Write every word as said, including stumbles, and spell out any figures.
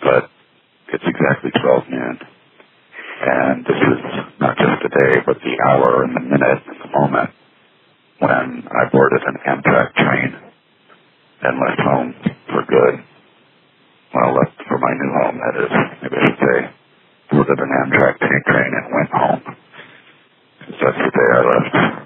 but it's exactly twelve noon. And this is not just the day, but the hour and the minute and the moment when I boarded an Amtrak train and left home for good. Well, left for my new home, that is. Maybe I should say, boarded an Amtrak train and went home. Because that's the day I left.